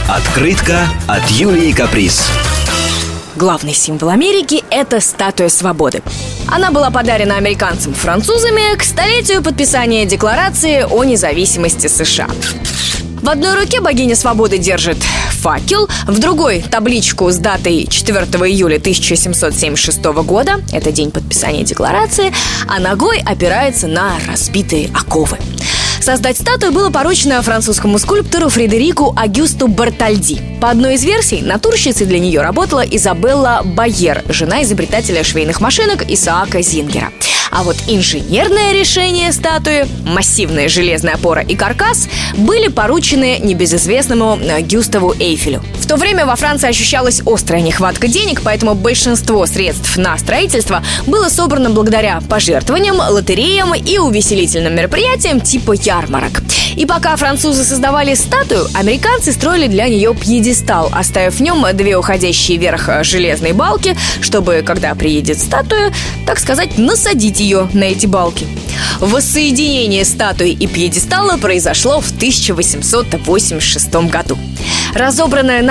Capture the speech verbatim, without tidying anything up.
Открытка от Юлии Каприз. Главный символ Америки – это статуя свободы. Она была подарена американцам французами к столетию подписания Декларации о независимости США. В одной руке богиня свободы держит факел, в другой – табличку с датой четвёртого июля тысяча семьсот семьдесят шестого года, это день подписания Декларации, а ногой опирается на разбитые оковы. Создать статую было поручено французскому скульптору Фредерику Агюсту Бартальди. По одной из версий, натурщицей для нее работала Изабелла Байер, жена изобретателя швейных машинок Исаака Зингера. А вот инженерное решение статуи, массивная железная опора и каркас, были поручены небезызвестному Гюставу Эйфелю. В то время во Франции ощущалась острая нехватка денег, поэтому большинство средств на строительство было собрано благодаря пожертвованиям, лотереям и увеселительным мероприятиям типа ярмарок. И пока французы создавали статую, американцы строили для нее пьедестал, оставив в нем две уходящие вверх железные балки, чтобы, когда приедет статуя, так сказать, насадить ее на эти балки. Воссоединение статуи и пьедестала произошло в тысяча восемьсот восемьдесят шестом году. Разобранная